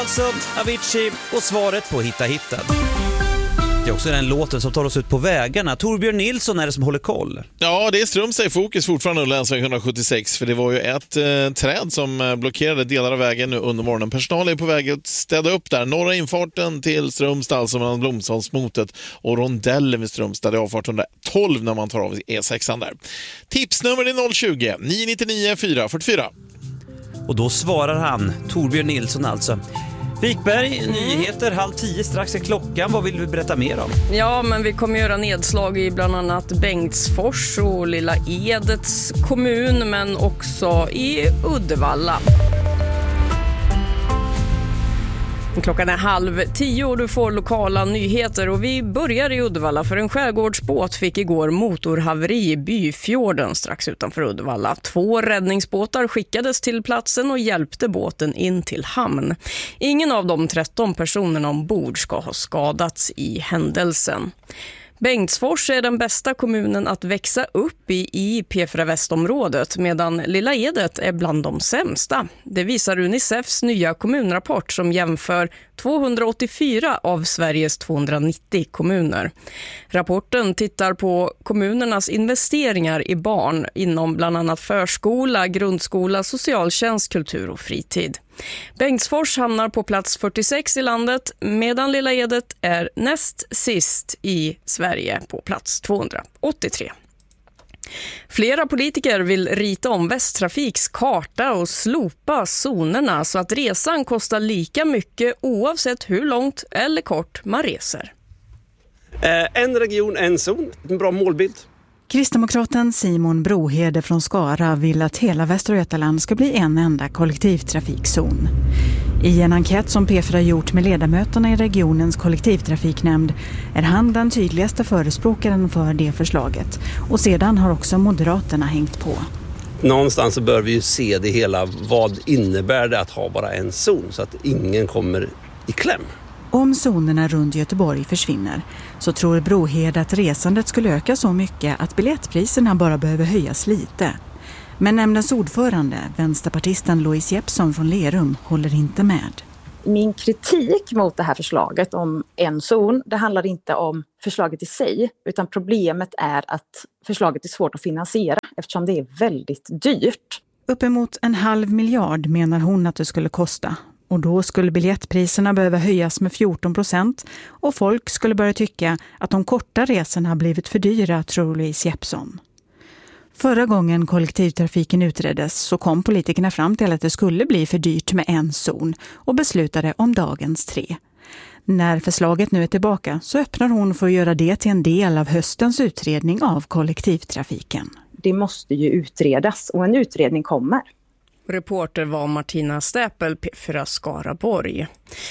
Alltså Avicii och svaret på Hitta Hitta. Det är också den låten som tar oss ut på vägarna. Torbjörn Nilsson är det som håller koll. Ja, det är Strömstad i fokus fortfarande under länsväg 176. För det var ju ett träd som blockerade delar av vägen nu under morgonen. Personal är på väg att städa upp där. Norra infarten till Strömstad, alltså mellan Blomsholmsmotet och rondellen vid Strömstad. Det är avfart 112 när man tar av E6an där. Tipsnummer är 020 999 444. Och då svarar han, Torbjörn Nilsson alltså. Wikberg, nyheter, 9:30 strax är klockan. Vad vill du berätta mer om? Ja, men vi kommer göra nedslag i bland annat Bengtsfors och Lilla Edets kommun, men också i Uddevalla. Klockan är 9:30 och du får lokala nyheter och vi börjar i Uddevalla för en skärgårdsbåt fick igår motorhaveri i Byfjorden strax utanför Uddevalla. 2 räddningsbåtar skickades till platsen och hjälpte båten in till hamn. Ingen av de 13 personerna ombord ska ha skadats i händelsen. Bengtsfors är den bästa kommunen att växa upp i P4 Västområdet medan Lilla Edet är bland de sämsta. Det visar Unicefs nya kommunrapport som jämför 284 av Sveriges 290 kommuner. Rapporten tittar på kommunernas investeringar i barn inom bland annat förskola, grundskola, socialtjänst, kultur och fritid. Bengtsfors hamnar på plats 46 i landet medan Lilla Edet är näst sist i Sverige på plats 283. Flera politiker vill rita om Västtrafiks karta och slopa zonerna så att resan kostar lika mycket oavsett hur långt eller kort man reser. En region, en zon. En bra målbild. Kristdemokraten Simon Brohede från Skara vill att hela Västra Götaland ska bli en enda kollektivtrafikzon. I en enkät som P4 gjort med ledamöterna i regionens kollektivtrafiknämnd är han den tydligaste förespråkaren för det förslaget. Och sedan har också Moderaterna hängt på. Någonstans så bör vi ju se det hela. Vad innebär det att ha bara en zon så att ingen kommer i kläm? Om zonerna runt Göteborg försvinner så tror Brohede att resandet skulle öka så mycket att biljettpriserna bara behöver höjas lite. Men nämndens ordförande, vänsterpartisten Louise Jeppsson från Lerum, håller inte med. Min kritik mot det här förslaget om en zon, det handlar inte om förslaget i sig, utan problemet är att förslaget är svårt att finansiera eftersom det är väldigt dyrt. Uppemot 500 miljoner menar hon att det skulle kosta. Och då skulle biljettpriserna behöva höjas med 14% och folk skulle börja tycka att de korta resorna har blivit för dyra, tror Louise Jeppsson. Förra gången kollektivtrafiken utreddes så kom politikerna fram till att det skulle bli för dyrt med en zon och beslutade om dagens 3. När förslaget nu är tillbaka så öppnar hon för att göra det till en del av höstens utredning av kollektivtrafiken. Det måste ju utredas och en utredning kommer. Reporter var Martina Stäpel, P4 Skaraborg.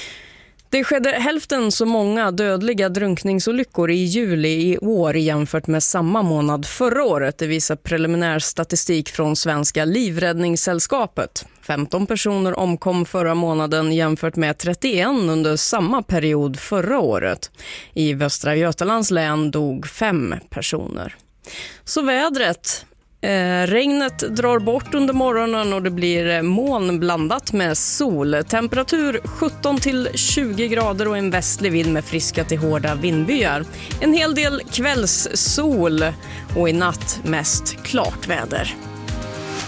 Det skedde hälften så många dödliga drunkningsolyckor i juli i år jämfört med samma månad förra året. Det visar preliminär statistik från Svenska livräddningssällskapet. 15 personer omkom förra månaden jämfört med 31 under samma period förra året. I Västra Götalands län dog 5 personer. Så vädret. Regnet drar bort under morgonen och det blir moln blandat med sol. Temperatur 17-20 grader och en västlig vind med friska till hårda vindbyar. En hel del kvällssol och i natt mest klart väder.